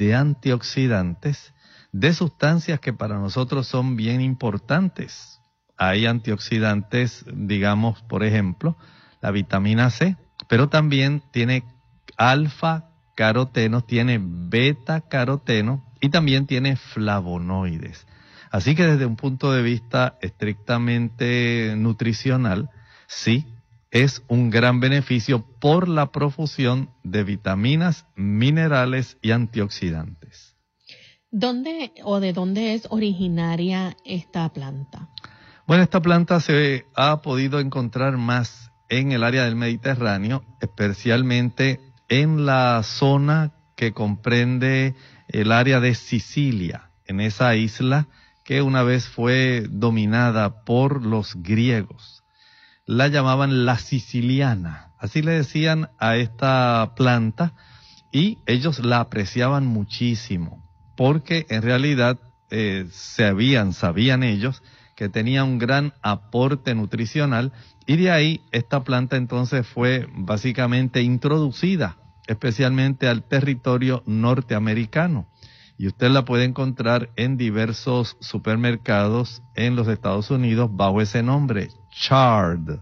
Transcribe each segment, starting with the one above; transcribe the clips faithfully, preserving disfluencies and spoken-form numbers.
de antioxidantes, de sustancias que para nosotros son bien importantes. Hay antioxidantes, digamos, por ejemplo, la vitamina C, pero también tiene alfa caroteno, tiene beta caroteno y también tiene flavonoides. Así que desde un punto de vista estrictamente nutricional, sí, es un gran beneficio por la profusión de vitaminas, minerales y antioxidantes. ¿Dónde o de dónde es originaria esta planta? Bueno, esta planta se ha podido encontrar más en el área del Mediterráneo, especialmente en la zona que comprende el área de Sicilia, en esa isla que una vez fue dominada por los griegos. La llamaban la siciliana, así le decían a esta planta, y ellos la apreciaban muchísimo, porque en realidad eh, sabían, sabían ellos que tenía un gran aporte nutricional, y de ahí esta planta entonces fue básicamente introducida, especialmente al territorio norteamericano. Y usted la puede encontrar en diversos supermercados en los Estados Unidos bajo ese nombre, chard.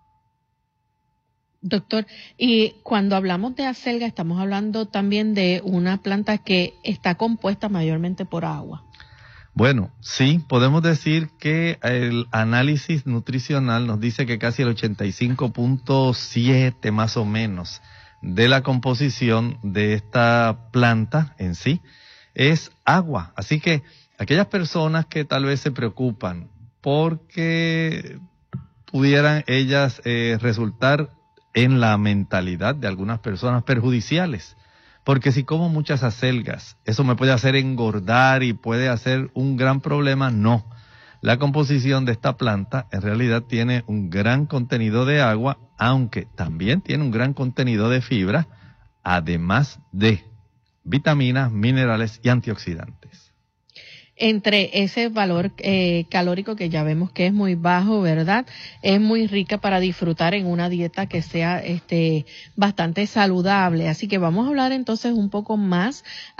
Doctor, y cuando hablamos de acelga, estamos hablando también de una planta que está compuesta mayormente por agua. Bueno, sí, podemos decir que el análisis nutricional nos dice que casi el ochenta y cinco punto siete más o menos de la composición de esta planta en sí es agua. Así que aquellas personas que tal vez se preocupan porque pudieran ellas eh, resultar en la mentalidad de algunas personas perjudiciales, porque si como muchas acelgas, eso me puede hacer engordar y puede hacer un gran problema. No, la composición de esta planta en realidad tiene un gran contenido de agua, aunque también tiene un gran contenido de fibra, además de vitaminas, minerales y antioxidantes. Entre ese valor eh, calórico que ya vemos que es muy bajo, ¿verdad? Es muy rica para disfrutar en una dieta que sea este bastante saludable. Así que vamos a hablar entonces un poco más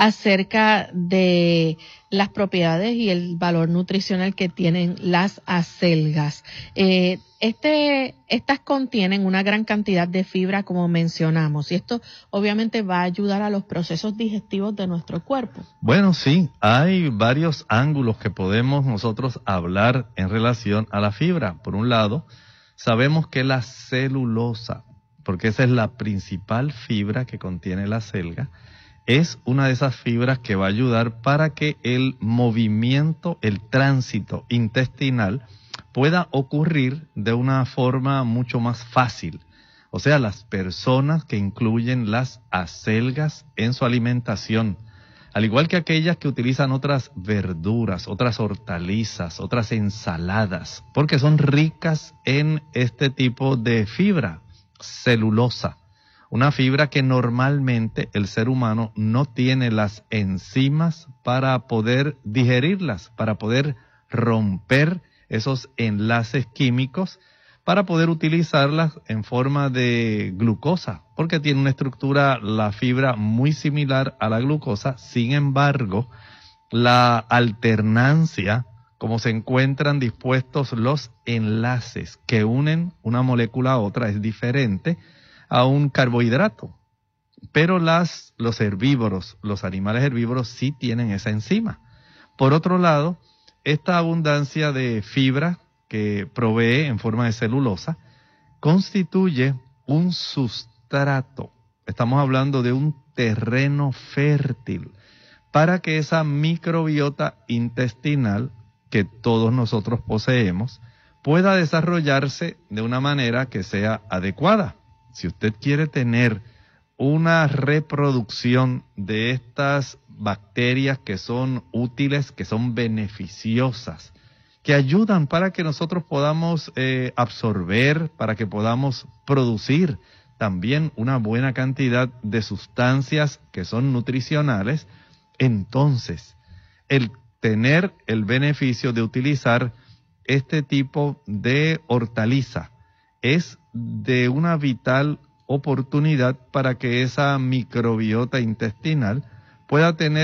acerca de las propiedades y el valor nutricional que tienen las acelgas. Eh, este, estas contienen una gran cantidad de fibra, como mencionamos, y esto obviamente va a ayudar a los procesos digestivos de nuestro cuerpo. Bueno, sí, hay varios ángulos que podemos nosotros hablar en relación a la fibra. Por un lado, sabemos que la celulosa, porque esa es la principal fibra que contiene la acelga, es una de esas fibras que va a ayudar para que el movimiento, el tránsito intestinal pueda ocurrir de una forma mucho más fácil. O sea, las personas que incluyen las acelgas en su alimentación, al igual que aquellas que utilizan otras verduras, otras hortalizas, otras ensaladas, porque son ricas en este tipo de fibra, celulosa. Una fibra que normalmente el ser humano no tiene las enzimas para poder digerirlas, para poder romper esos enlaces químicos, para poder utilizarlas en forma de glucosa, porque tiene una estructura, la fibra, muy similar a la glucosa. Sin embargo, la alternancia, como se encuentran dispuestos los enlaces que unen una molécula a otra, es diferente a un carbohidrato. Pero las, los herbívoros, los animales herbívoros sí tienen esa enzima. Por otro lado, esta abundancia de fibra que provee en forma de celulosa constituye un sustrato. Estamos hablando de un terreno fértil para que esa microbiota intestinal que todos nosotros poseemos pueda desarrollarse de una manera que sea adecuada. Si usted quiere tener una reproducción de estas bacterias que son útiles, que son beneficiosas, que ayudan para que nosotros podamos eh, absorber, para que podamos producir también una buena cantidad de sustancias que son nutricionales, entonces el tener el beneficio de utilizar este tipo de hortaliza es de una vital oportunidad para que esa microbiota intestinal pueda tener